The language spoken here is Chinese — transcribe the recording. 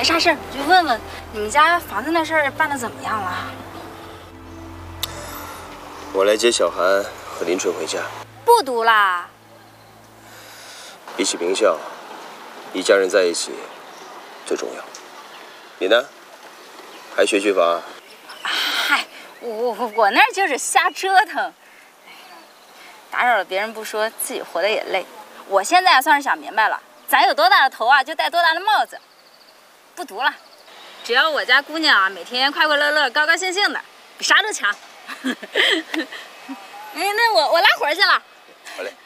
啥事儿，我就问问你们家房子那事儿办得怎么样了？ 我来接小韩和林纯回家。 不读啦。 比起名校，一家人在一起最重要。你呢？还学法啊？ 嗨，我那儿就是瞎折腾，打扰了别人不说，自己活得也累。我现在算是想明白了，咱有多大的头啊，就戴多大的帽子。不读了，只要我家姑娘啊每天快快乐乐、高高兴兴的，比啥都强。哎，那我拉活去了。 好嘞。